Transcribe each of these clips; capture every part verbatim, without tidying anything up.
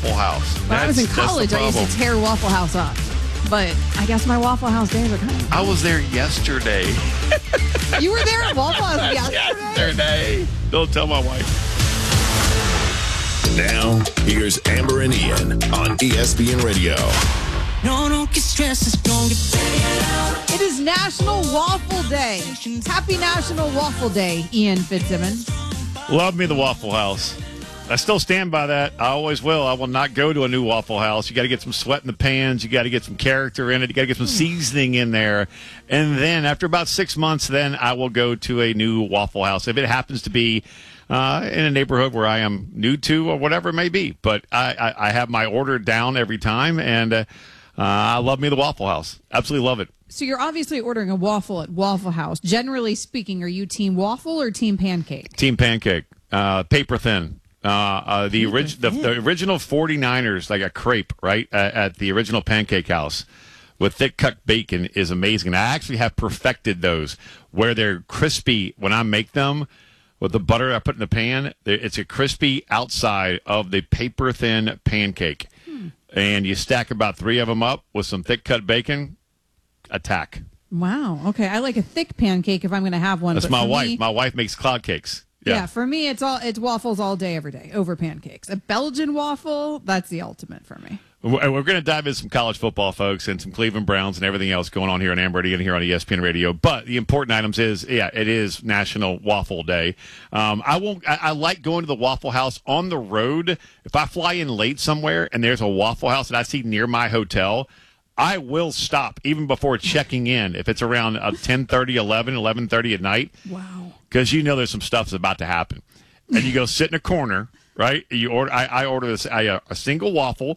Waffle House. When That's, I was in college, I used to tear Waffle House up. But I guess my Waffle House days are kind of... I was there yesterday. You were there at Waffle House yesterday? Yesterday. Don't tell my wife. Now, here's Amber and Ian on E S P N Radio. No, don't get stressed, it's gonna get better. It is National Waffle Day. Happy National Waffle Day, Ian Fitzsimmons. Love me the Waffle House. I still stand by that. I always will. I will not go to a new Waffle House. You got to get some sweat in the pans. You got to get some character in it. You got to get some seasoning in there. And then after about six months, then I will go to a new Waffle House. If it happens to be uh, in a neighborhood where I am new to or whatever it may be. But I, I, I have my order down every time, and uh, uh, I love me the Waffle House. Absolutely love it. So you're obviously ordering a waffle at Waffle House. Generally speaking, are you team waffle or team pancake? Team pancake. Uh, paper thin. Uh, uh, the, orig- the, the original forty-niners, like a crepe, right, uh, at the original Pancake House with thick cut bacon is amazing. I actually have perfected those where they're crispy when I make them with the butter I put in the pan. It's a crispy outside of the paper thin pancake. Hmm. And you stack about three of them up with some thick cut bacon. Attack. Wow. Okay. I like a thick pancake if I'm going to have one. That's but my wife. Me- my wife makes cloud cakes. Yeah. yeah, for me, it's all it's waffles all day, every day, over pancakes. A Belgian waffle, that's the ultimate for me. We're going to dive into some college football, folks, and some Cleveland Browns and everything else going on here in Amber and here on E S P N Radio. But the important items is, yeah, it is National Waffle Day. Um, I won't. I, I like going to the Waffle House on the road. If I fly in late somewhere and there's a Waffle House that I see near my hotel, I will stop even before checking in if it's around uh, ten thirty, eleven, eleven thirty at night. Wow. Because you know there's some stuff that's about to happen. And you go sit in a corner, right? You order. I, I order this, I, a single waffle,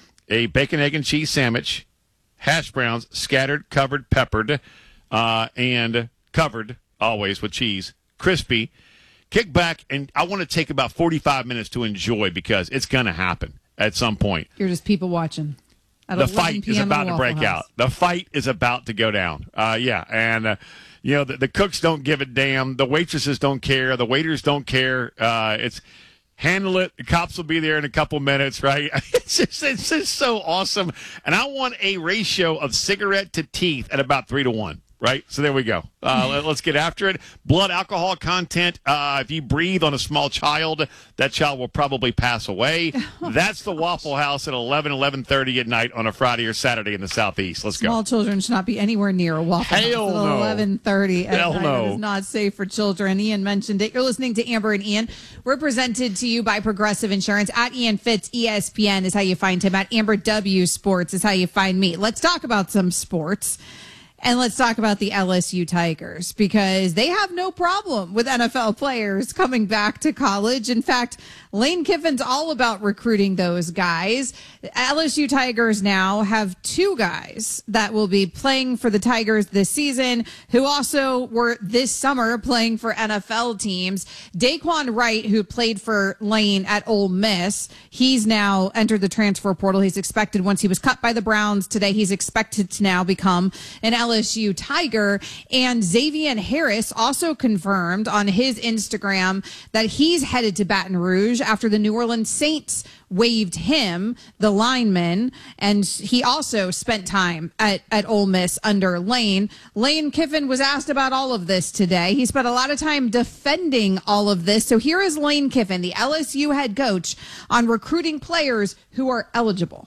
a bacon, egg, and cheese sandwich, hash browns, scattered, covered, peppered, uh, and covered, always with cheese, crispy. Kick back, and I want to take about forty-five minutes to enjoy because it's going to happen at some point. You're just people watching. The fight is about to break out. The fight is about to go down. Uh, yeah, and uh, you know the, the cooks don't give a damn. The waitresses don't care. The waiters don't care. Uh, it's handle it. The cops will be there in a couple minutes, right? It's just, it's just so awesome. And I want a ratio of cigarette to teeth at about three to one. Right? So there we go. Uh, let, let's get after it. Blood alcohol content. Uh, if you breathe on a small child, that child will probably pass away. Oh, That's the Waffle House at eleven, eleven thirty at night on a Friday or Saturday in the Southeast. Let's Small go. children should not be anywhere near a Waffle Hell House at no. eleven thirty at Hell night. no. It is not safe for children. Ian mentioned it. You're listening to Amber and Ian. We're presented to you by Progressive Insurance. At Ian Fitz, E S P N is how you find him. At Amber W Sports is how you find me. Let's talk about some sports. And let's talk about the L S U Tigers because they have no problem with N F L players coming back to college. In fact, Lane Kiffin's all about recruiting those guys. L S U Tigers now have two guys that will be playing for the Tigers this season who also were this summer playing for N F L teams. Daquan Wright, who played for Lane at Ole Miss, he's now entered the transfer portal. He's expected, once he was cut by the Browns today, he's expected to now become an L S U Tiger. And Xavier Harris also confirmed on his Instagram that he's headed to Baton Rouge after the New Orleans Saints waived him, the lineman, and he also spent time at, at Ole Miss under Lane. Lane Kiffin was asked about all of this today. He spent a lot of time defending all of this. So here is Lane Kiffin, the L S U head coach, on recruiting players who are eligible.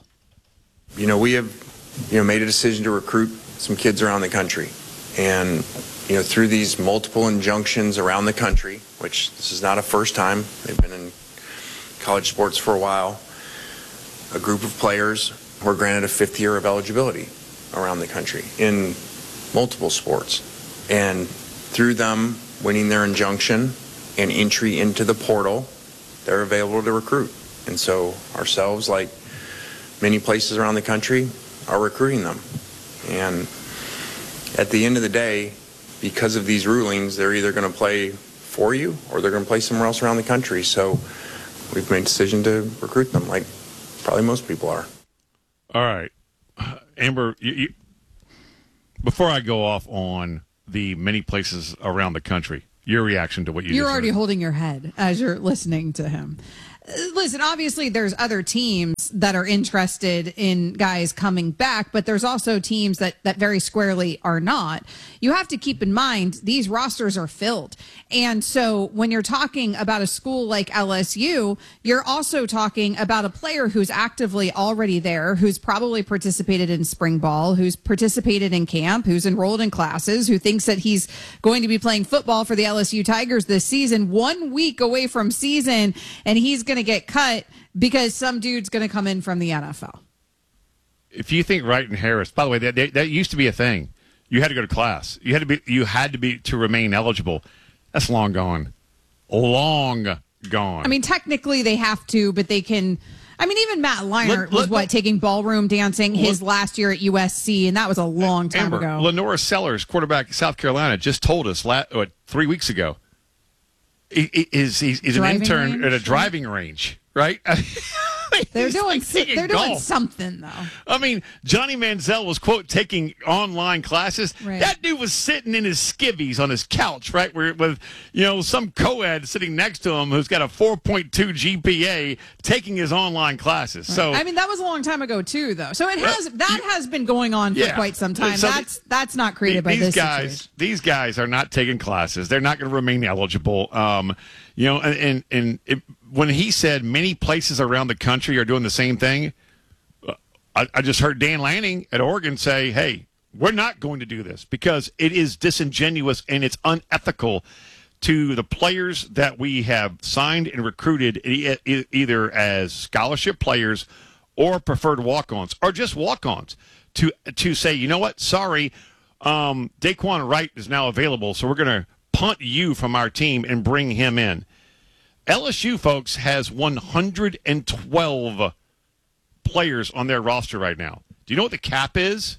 You know, we have, you know, made a decision to recruit some kids around the country. And, you know, through these multiple injunctions around the country, which this is not a first time, they've been in college sports for a while, a group of players were granted a fifth year of eligibility around the country in multiple sports. And through them winning their injunction and entry into the portal, they're available to recruit. And so ourselves, like many places around the country, are recruiting them. And at the end of the day, because of these rulings, they're either going to play for you or they're going to play somewhere else around the country. So we've made a decision to recruit them, like probably most people are. All right. Amber, you, you, before I go off on the many places around the country, your reaction to what you You're just already heard. holding your head as you're listening to him. Listen, obviously there's other teams that are interested in guys coming back, but there's also teams that, that very squarely are not. You have to keep in mind these rosters are filled. And so when you're talking about a school like L S U, you're also talking about a player who's actively already there, who's probably participated in spring ball, who's participated in camp, who's enrolled in classes, who thinks that he's going to be playing football for the L S U Tigers this season, one week away from season, and he's going to get cut because some dude's going to come in from the N F L. If you think Wright and Harris, by the way, that, that used to be a thing. You had to go to class. You had to be. You had to be to remain eligible. That's long gone. Long gone. I mean, technically they have to, but they can. I mean, even Matt Leinart let, was let, what taking ballroom dancing his let, last year at U S C, and that was a long time Amber, ago. Lenora Sellers, quarterback of South Carolina, just told us last, what, three weeks ago. He, he, he's he's, he's an intern range? at a driving range, right? They're doing like they're golf. doing something though. I mean, Johnny Manziel was quote taking online classes. Right. That dude was sitting in his skivvies on his couch, right, where with you know some co-ed sitting next to him who's got a four point two G P A taking his online classes. Right. So I mean, that was a long time ago too, though. So it has that you, has been going on for yeah. quite some time. So that's the, that's not created the, by these this guys. situation. These guys are not taking classes. They're not going to remain eligible. Um, you know, and and, and it, when he said many places around the country are doing the same thing, I, I just heard Dan Lanning at Oregon say, hey, we're not going to do this because it is disingenuous and it's unethical to the players that we have signed and recruited e- e- either as scholarship players or preferred walk-ons or just walk-ons to to say, you know what, sorry, um, Daquan Wright is now available, so we're going to punt you from our team and bring him in. L S U, folks, has one hundred twelve players on their roster right now. Do you know what the cap is?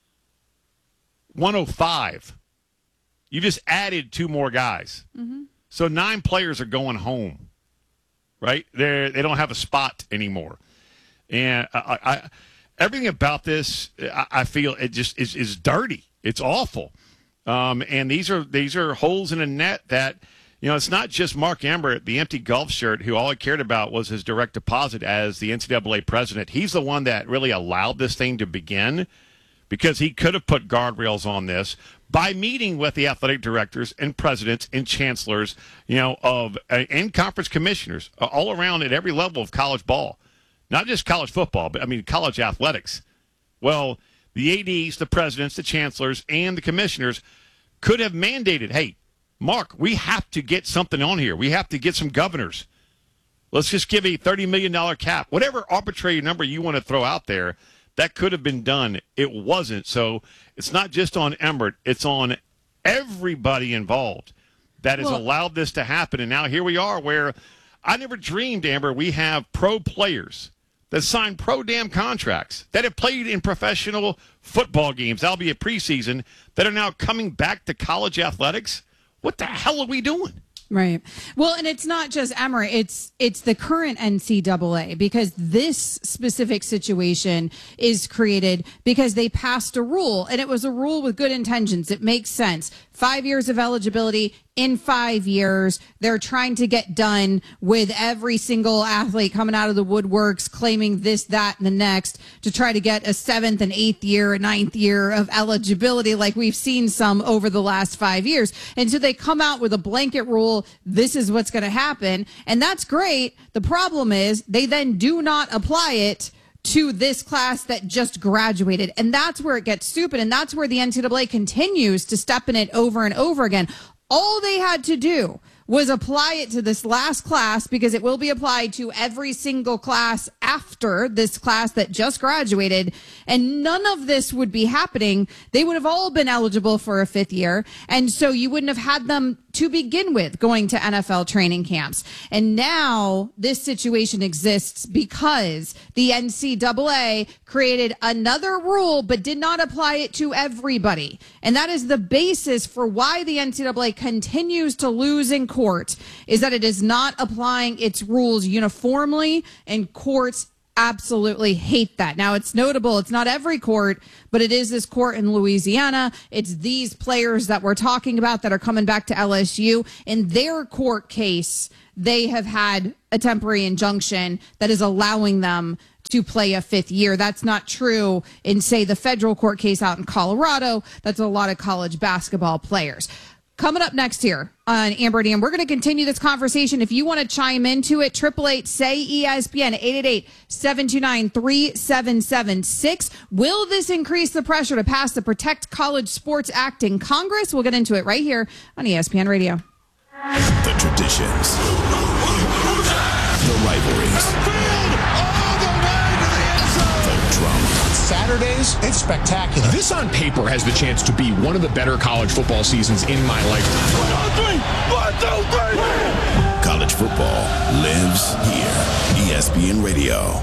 one oh five. You just added two more guys. Mm-hmm. So nine players are going home, right? They they don't have a spot anymore. And I, I, everything about this, I, I feel it just is, is dirty. It's awful. Um, and these are these are holes in a net that, you know, it's not just Mark Emmert, the empty golf shirt, who all he cared about was his direct deposit as the N C double A president. He's the one that really allowed this thing to begin because he could have put guardrails on this by meeting with the athletic directors and presidents and chancellors, you know, of uh, and conference commissioners uh, all around at every level of college ball, not just college football, but I mean college athletics. Well, the A Ds, the presidents, the chancellors, and the commissioners could have mandated, hey, Mark, we have to get something on here. We have to get some governors. Let's just give a thirty million dollars cap. Whatever arbitrary number you want to throw out there, that could have been done. It wasn't. So it's not just on Emmert. It's on everybody involved that has well, allowed this to happen. And now here we are where I never dreamed, Amber, we have pro players that signed pro damn contracts that have played in professional football games, albeit preseason, that are now coming back to college athletics. What the hell are we doing? Right. Well, and it's not just Emmert. It's it's the current N C double A because this specific situation is created because they passed a rule, and it was a rule with good intentions. It makes sense. Five years of eligibility in five years. They're trying to get done with every single athlete coming out of the woodworks, claiming this, that, and the next to try to get a seventh and eighth year, a ninth year of eligibility like we've seen some over the last five years. And so they come out with a blanket rule. This is what's going to happen. And that's great. The problem is they then do not apply it to this class that just graduated. And that's where it gets stupid. And that's where the N C double A continues to step in it over and over again. All they had to do was apply it to this last class because it will be applied to every single class after this class that just graduated. And none of this would be happening. They would have all been eligible for a fifth year. And so you wouldn't have had them to begin with going to N F L training camps. And now this situation exists because the N C double A created another rule but did not apply it to everybody. And that is the basis for why the N C double A continues to lose in court, is that it is not applying its rules uniformly, and courts absolutely hate that. Now, it's notable. It's not every court, but it is this court in Louisiana. It's these players that we're talking about that are coming back to L S U. In their court case, they have had a temporary injunction that is allowing them to play a fifth year. That's not true in, say, the federal court case out in Colorado. That's a lot of college basketball players. Coming up next here on Amber and Ian, we're going to continue this conversation. If you want to chime into it, eight eight eight, say E S P N, eight eight eight, seven two nine, three seven seven six. Will this increase the pressure to pass the Protect College Sports Act in Congress? We'll get into it right here on E S P N Radio. The traditions, the rivalries, Saturdays, it's spectacular. This on paper has the chance to be one of the better college football seasons in my lifetime. One, two, three. One, two, three. College football lives here. E S P N Radio.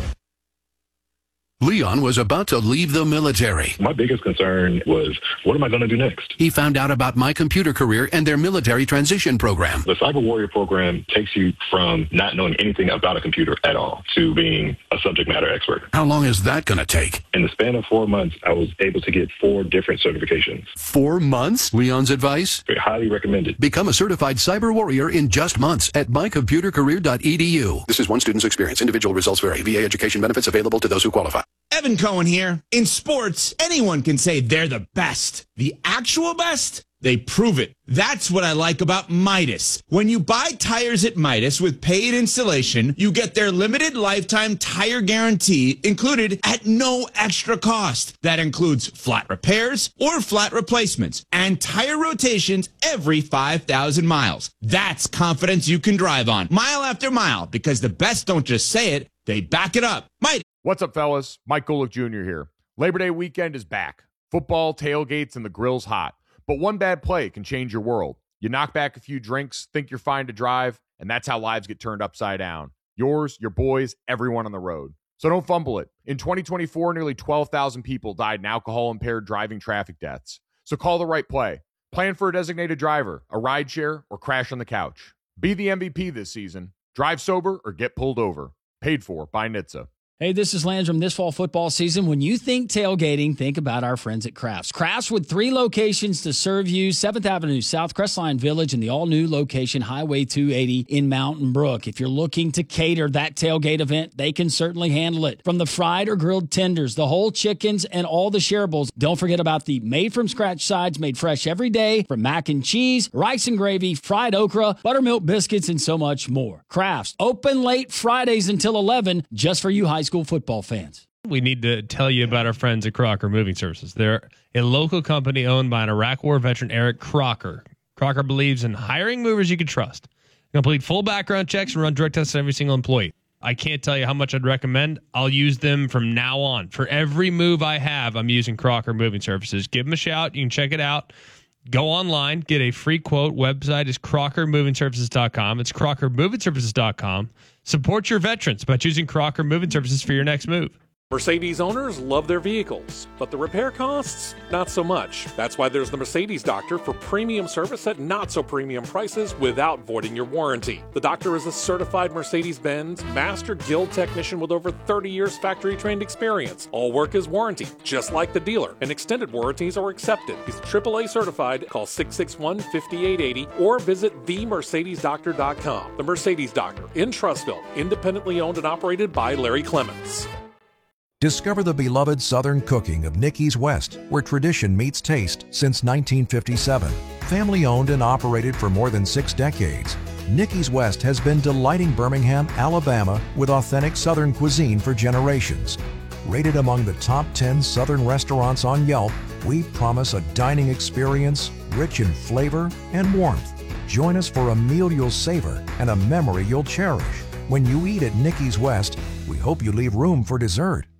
Leon was about to leave the military. My biggest concern was, what am I going to do next? He found out about My Computer Career and their military transition program. The Cyber Warrior program takes you from not knowing anything about a computer at all to being a subject matter expert. How long is that going to take? In the span of four months, I was able to get four different certifications. Four months? Leon's advice? Very highly recommended. Become a certified cyber warrior in just months at my computer career dot e d u. This is one student's experience. Individual results vary. V A education benefits available to those who qualify. Evan Cohen here. In sports, anyone can say they're the best. The actual best? They prove it. That's what I like about Midas. When you buy tires at Midas with paid installation, you get their limited lifetime tire guarantee included at no extra cost. That includes flat repairs or flat replacements and tire rotations every five thousand miles. That's confidence you can drive on mile after mile, because the best don't just say it, they back it up. Midas. What's up, fellas? Mike Golick Junior here. Labor Day weekend is back. Football, tailgates, and the grill's hot. But one bad play can change your world. You knock back a few drinks, think you're fine to drive, and that's how lives get turned upside down. Yours, your boys, everyone on the road. So don't fumble it. In twenty twenty-four, nearly twelve thousand people died in alcohol-impaired driving traffic deaths. So call the right play. Plan for a designated driver, a rideshare, or crash on the couch. Be the M V P this season. Drive sober or get pulled over. Paid for by N H T S A. Hey, this is Landrum. This fall football season, when you think tailgating, think about our friends at Crafts. Crafts with three locations to serve you, seventh Avenue South, Crestline Village, and the all-new location, Highway two eighty in Mountain Brook. If you're looking to cater that tailgate event, they can certainly handle it. From the fried or grilled tenders, the whole chickens, and all the shareables, don't forget about the made-from-scratch sides made fresh every day, from mac and cheese, rice and gravy, fried okra, buttermilk biscuits, and so much more. Crafts, open late Fridays until eleven, just for you high school football fans. We need to tell you about our friends at Crocker Moving Services. They're a local company owned by an Iraq War veteran, Eric Crocker. Crocker believes in hiring movers you can trust. Complete full background checks and run drug tests on every single employee. I can't tell you how much I'd recommend. I'll use them from now on. For every move I have, I'm using Crocker Moving Services. Give them a shout. You can check it out. Go online, get a free quote. Website is crocker moving services dot com. It's crocker moving services dot com. Support your veterans by choosing Crocker Moving Services for your next move. Mercedes owners love their vehicles, but the repair costs, not so much. That's why there's the Mercedes Doctor for premium service at not so premium prices without voiding your warranty. The Doctor is a certified Mercedes-Benz Master Guild technician with over thirty years factory-trained experience. All work is warranty, just like the dealer, and extended warranties are accepted. He's triple A certified. Call six six one, five eight eight zero or visit the mercedes doctor dot com. The Mercedes Doctor in Trussville, independently owned and operated by Larry Clements. Discover the beloved Southern cooking of Nicky's West, where tradition meets taste since nineteen fifty-seven. Family owned and operated for more than six decades, Nicky's West has been delighting Birmingham, Alabama with authentic Southern cuisine for generations. Rated among the top ten Southern restaurants on Yelp, we promise a dining experience rich in flavor and warmth. Join us for a meal you'll savor and a memory you'll cherish. When you eat at Nicky's West, we hope you leave room for dessert.